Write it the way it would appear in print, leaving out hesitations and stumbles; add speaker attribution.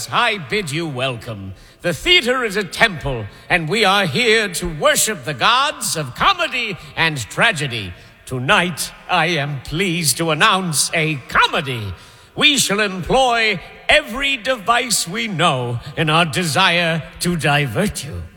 Speaker 1: audience, I bid you welcome. The theater is a temple, and we are here to worship the gods of comedy and tragedy. Tonight, I am pleased to announce a comedy. We shall employ every device we know in our desire to divert you.